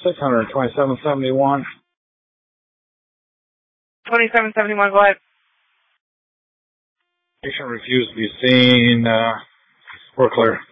627.71. 2771, go ahead. Patient refused to be seen. We're clear.